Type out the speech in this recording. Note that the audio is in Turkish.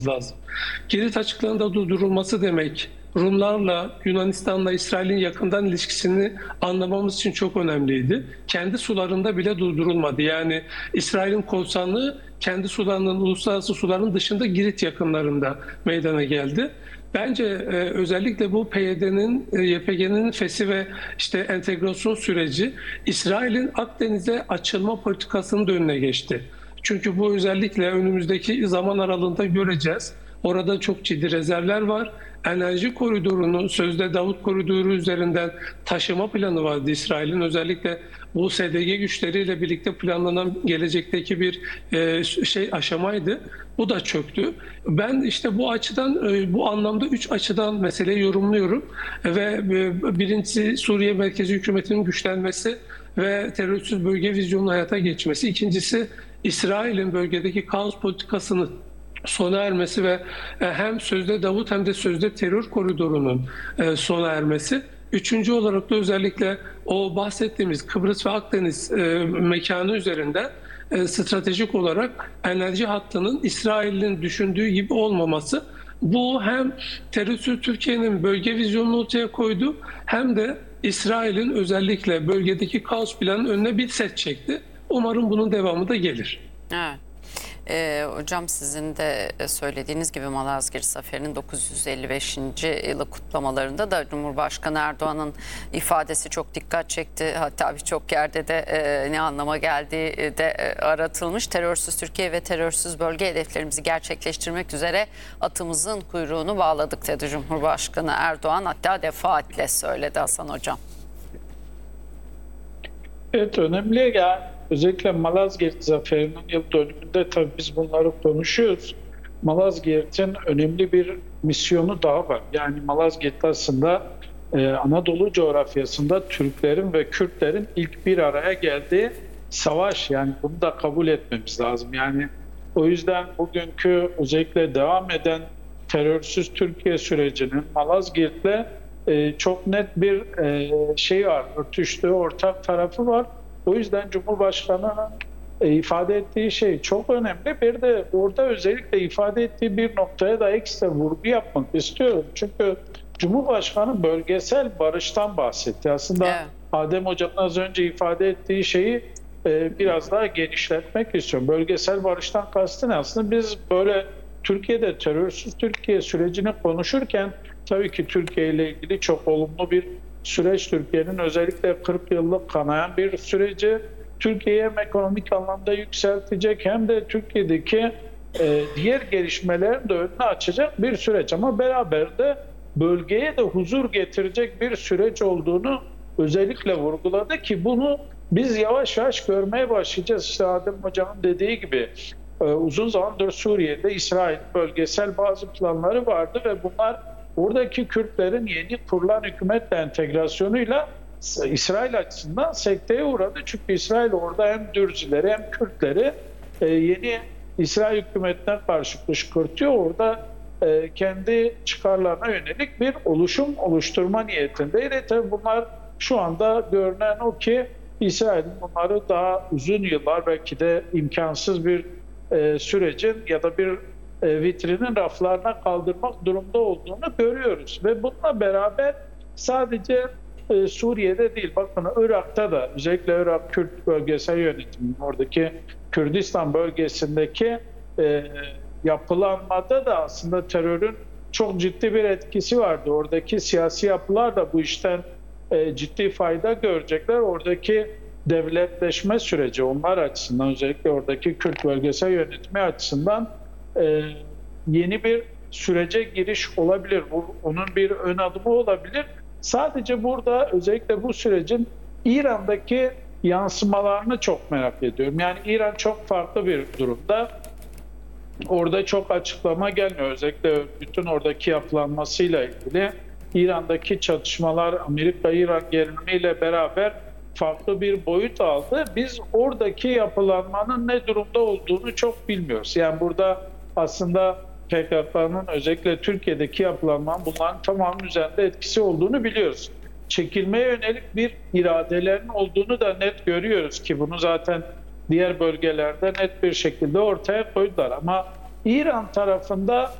lazım. Girit açıklarında durdurulması demek, Rumlarla, Yunanistan'la İsrail'in yakından ilişkisini anlamamız için çok önemliydi. Kendi sularında bile durdurulmadı. Yani İsrail'in korsanlığı kendi sularının, uluslararası suların dışında Girit yakınlarında meydana geldi. Bence özellikle bu PYD'nin, YPG'nin feshi ve işte entegrasyon süreci İsrail'in Akdeniz'e açılma politikasının da önüne geçti. Çünkü bu özellikle önümüzdeki zaman aralığında göreceğiz. Orada çok ciddi rezervler var. Enerji koridorunu sözde Davut Koridoru üzerinden taşıma planı vardı İsrail'in. Özellikle bu SDG güçleriyle birlikte planlanan gelecekteki bir aşamaydı. Bu da çöktü. Ben işte bu açıdan, bu anlamda 3 açıdan meseleyi yorumluyorum. Ve birincisi Suriye merkezi hükümetinin güçlenmesi ve terörsüz bölge vizyonunun hayata geçmesi. İkincisi İsrail'in bölgedeki kaos politikasını sona ermesi ve hem sözde Davut hem de sözde terör koridorunun sona ermesi. Üçüncü olarak da özellikle o bahsettiğimiz Kıbrıs ve Akdeniz mekanı üzerinde stratejik olarak enerji hattının İsrail'in düşündüğü gibi olmaması. Bu hem terörsüz Türkiye'nin bölge vizyonunu ortaya koydu hem de İsrail'in özellikle bölgedeki kaos planının önüne bir set çekti. Umarım bunun devamı da gelir. Evet. Hocam sizin de söylediğiniz gibi Malazgirt Zaferi'nin 955. yılı kutlamalarında da Cumhurbaşkanı Erdoğan'ın ifadesi çok dikkat çekti. Hatta birçok yerde de ne anlama geldiği de aratılmış. Terörsüz Türkiye ve terörsüz bölge hedeflerimizi gerçekleştirmek üzere atımızın kuyruğunu bağladık dedi Cumhurbaşkanı Erdoğan. Hatta defaatle söyledi Hasan Hocam. Evet, önemli ya. Özellikle Malazgirt Zaferi'nin yıl dönümünde tabii biz bunları konuşuyoruz. Malazgirt'in önemli bir misyonu daha var. Yani Malazgirt aslında Anadolu coğrafyasında Türklerin ve Kürtlerin ilk bir araya geldiği savaş. Yani bunu da kabul etmemiz lazım. Yani o yüzden bugünkü özellikle devam eden terörsüz Türkiye sürecinin Malazgirt'le çok net bir şey var, örtüştüğü ortak tarafı var. O yüzden Cumhurbaşkanı'nın ifade ettiği şey çok önemli. Bir de orada özellikle ifade ettiği bir noktaya da ekstra vurgu yapmak istiyorum. Çünkü Cumhurbaşkanı bölgesel barıştan bahsetti. Aslında evet. Adem Hocam'ın az önce ifade ettiği şeyi biraz daha genişletmek istiyorum. Bölgesel barıştan kastı ne? Aslında biz böyle Türkiye'de terörsüz Türkiye sürecini konuşurken tabii ki Türkiye ile ilgili çok olumlu bir süreç. Türkiye'nin özellikle 40 yıllık kanayan bir süreci Türkiye'yi hem ekonomik anlamda yükseltecek hem de Türkiye'deki diğer gelişmelerin de önünü açacak bir süreç. Ama beraber de bölgeye de huzur getirecek bir süreç olduğunu özellikle vurguladı ki bunu biz yavaş yavaş görmeye başlayacağız. İşte Adem Hocam'ın dediği gibi uzun zamandır Suriye'de İsrail bölgesel bazı planları vardı ve bunlar oradaki Kürtlerin yeni kurulan hükümetle entegrasyonuyla İsrail açısından sekteye uğradı. Çünkü İsrail orada hem Dürzileri hem Kürtleri yeni İsrail hükümetine karşı kışkırtıyor. Orada kendi çıkarlarına yönelik bir oluşum oluşturma niyetindeydi. Tabii bunlar şu anda görünen o ki İsrail'in bunları daha uzun yıllar belki de imkansız bir sürecin ya da bir vitrinin raflarına kaldırmak durumda olduğunu görüyoruz. Ve bununla beraber sadece Suriye'de değil, bakın Irak'ta da özellikle Irak Kürt bölgesel yönetimi, oradaki Kürdistan bölgesindeki yapılanmada da aslında terörün çok ciddi bir etkisi vardı. Oradaki siyasi yapılar da bu işten ciddi fayda görecekler. Oradaki devletleşme süreci onlar açısından, özellikle oradaki Kürt bölgesel yönetimi açısından yeni bir sürece giriş olabilir. Onun bir ön adımı olabilir. Sadece burada özellikle bu sürecin İran'daki yansımalarını çok merak ediyorum. Yani İran çok farklı bir durumda. Orada çok açıklama gelmiyor. Özellikle bütün oradaki yapılanmasıyla ilgili. İran'daki çatışmalar Amerika-İran gerilimiyle beraber farklı bir boyut aldı. Biz oradaki yapılanmanın ne durumda olduğunu çok bilmiyoruz. Yani burada aslında PKK'nın özellikle Türkiye'deki yapılanmanın bunların tamamının üzerinde etkisi olduğunu biliyoruz. Çekilmeye yönelik bir iradelerin olduğunu da net görüyoruz ki bunu zaten diğer bölgelerde net bir şekilde ortaya koydular. Ama İran tarafında